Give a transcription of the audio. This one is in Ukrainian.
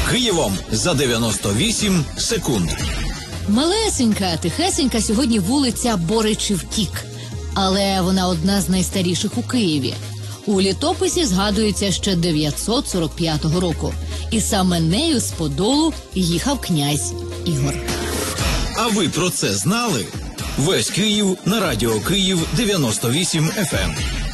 Києвом за 98 секунд. Малесенька, тихесенька сьогодні вулиця Боричів Тік. Але вона одна з найстаріших у Києві. У літописі згадується ще 945 року. І саме нею з Подолу їхав князь Ігор. А ви про це знали? Весь Київ на радіо Київ 98 FM.